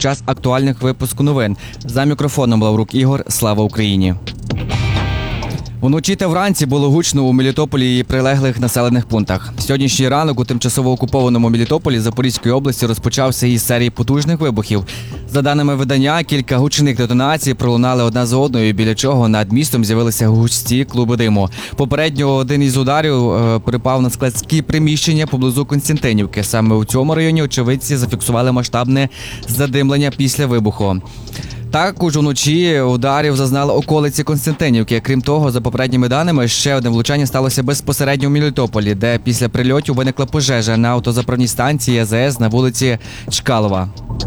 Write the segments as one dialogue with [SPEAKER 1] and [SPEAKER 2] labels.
[SPEAKER 1] час актуальних випуску новин. За мікрофоном Лаврук Ігор. Слава Україні! Вночі та вранці було гучно у Мелітополі і прилеглих населених пунктах. Сьогоднішній ранок у тимчасово окупованому Мелітополі Запорізької області розпочався із серії потужних вибухів. За даними видання, кілька гучних детонацій пролунали одна за одною, біля чого над містом з'явилися густі клуби диму. Попередньо один із ударів припав на складські приміщення поблизу Костянтинівки. Саме у цьому районі очевидці зафіксували масштабне задимлення після вибуху. Також уночі ударів зазнали околиці Костянтинівки. Крім того, за попередніми даними, ще одне влучання сталося безпосередньо в Мелітополі, де після прильотів виникла пожежа на автозаправній станції АЗС на вулиці Чкалова.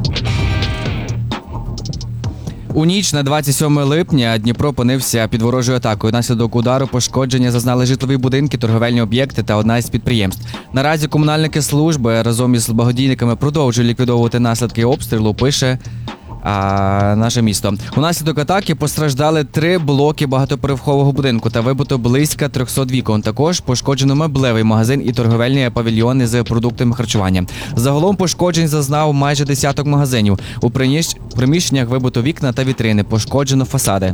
[SPEAKER 1] У ніч на 27 липня Дніпро опинився під ворожою атакою. Наслідок удару пошкодження зазнали житлові будинки, торговельні об'єкти та одна із підприємств. Наразі комунальники служби разом із благодійниками продовжують ліквідовувати наслідки обстрілу, пише наше місто. Унаслідок атаки постраждали 3 блоки багатоповерхового будинку та вибито близько 300 вікон. Також пошкоджено меблевий магазин і торговельні павільйони з продуктами харчування. Загалом пошкоджень зазнав майже десяток магазинів. У приміщеннях вибито вікна та вітрини, пошкоджено фасади.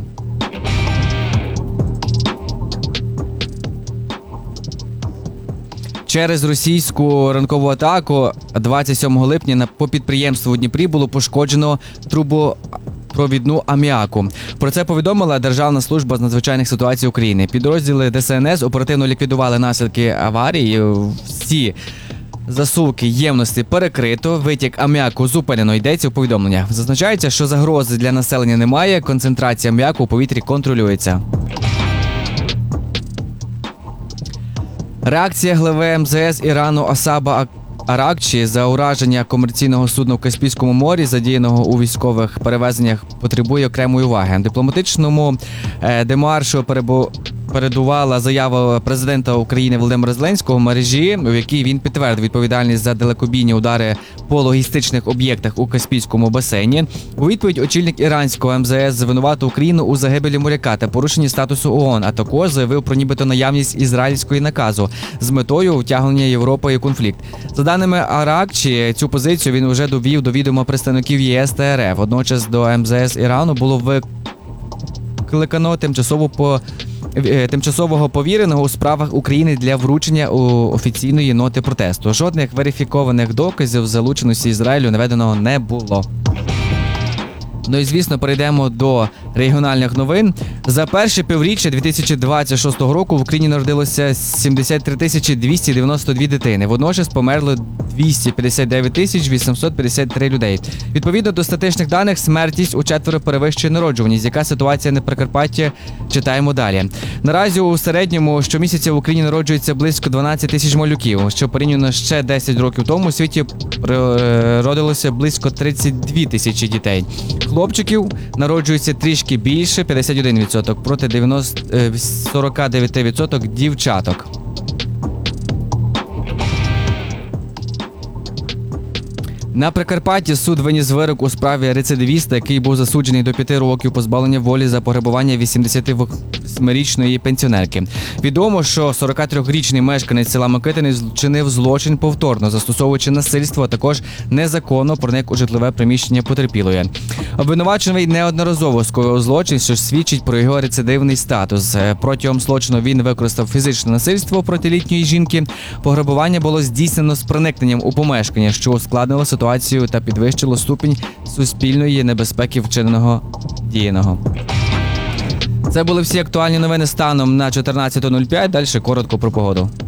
[SPEAKER 1] Через російську ранкову атаку 27 липня по підприємству у Дніпрі було пошкоджено трубопровідну аміаку. Про це повідомила Державна служба з надзвичайних ситуацій України. Підрозділи ДСНС оперативно ліквідували наслідки аварії. Всі засувки ємності перекрито, витік аміаку зупинено, йдеться у повідомленнях. Зазначається, що загрози для населення немає, концентрація аміаку у повітрі контролюється. Реакція глави МЗС Ірану Асаба Аракчі за ураження комерційного судна в Каспійському морі, задіяного у військових перевезеннях, потребує окремої уваги. Дипломатичному демаршу передувала заява президента України Володимира Зеленського в мережі, у якій він підтвердив відповідальність за далекобійні удари по логістичних об'єктах у Каспійському басейні. У відповідь очільник іранського МЗС звинуватив Україну у загибелі моряка та порушенні статусу ООН, а також заявив про нібито наявність ізраїльської наказу з метою втягнення Європи у конфлікт. За даними Аракчі, цю позицію він вже довів до відома представників ЄС та РФ. Водночас до МЗС Ірану було викликано тимчасового повіреного у справах України для вручення офіційної ноти протесту. Жодних верифікованих доказів залученості Ізраїлю наведено не було. Ну і, звісно, перейдемо до регіональних новин. За перше півріччя 2026 року в Україні народилося 73 292 дитини. Водночас померло 259 853 людей. Відповідно до статистичних даних, смертність у 4 перевищує народжуваність. Яка ситуація на Прикарпатті? Читаємо далі. Наразі у середньому щомісяця в Україні народжується близько 12 тисяч малюків, що порівняно ще 10 років тому у світі родилося близько 32 тисячі дітей. Хлопчиків народжується трішки більше, 51%, проти 49% дівчаток. На Прикарпатті суд виніс вирок у справі рецидивіста, який був засуджений до 5 років позбавлення волі за пограбування 88-річної пенсіонерки. Відомо, що 43-річний мешканець села Микитини вчинив злочин повторно, застосовуючи насильство, а також незаконно проник у житлове приміщення потерпілої. Обвинувачений неодноразово скоїв злочин, що свідчить про його рецидивний статус. Протягом злочину він використав фізичне насильство проти літньої жінки. Пограбування було здійснено з проникненням у помешкання, що ускладнило ситуацію та підвищило ступінь суспільної небезпеки вчиненого діяного. Це були всі актуальні новини станом на 14:05. Далі коротко про погоду.